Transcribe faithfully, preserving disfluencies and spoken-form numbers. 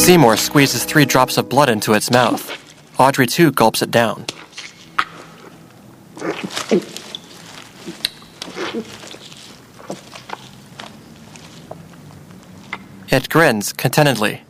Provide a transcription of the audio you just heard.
Seymour squeezes three drops of blood into its mouth. Audrey, too, gulps it down. It grins contentedly.